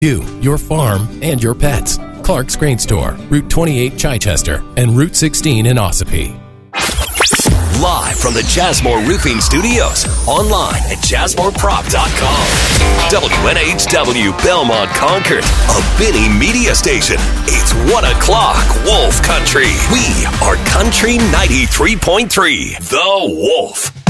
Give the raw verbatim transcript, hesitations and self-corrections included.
You, your farm, and your pets. Clark's Grain Store, Route twenty-eight Chichester, and Route sixteen in Ossipee. Live from the Jasmore Roofing Studios, online at jasmore prop dot com. W N H W Belmont Concord, a Benny Media Station. It's one o'clock, Wolf Country. We are Country ninety-three point three, The Wolf.